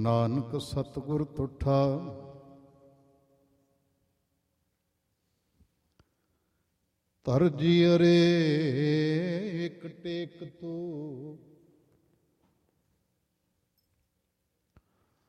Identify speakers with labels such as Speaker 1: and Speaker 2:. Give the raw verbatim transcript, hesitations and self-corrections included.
Speaker 1: ਨਾਨਕ ਸਤਿਗੁਰ ਤੁਠਾ। ਧਰ ਜੀ ਅਰੇ ਇੱਕ ਟੇਕ ਤੂੰ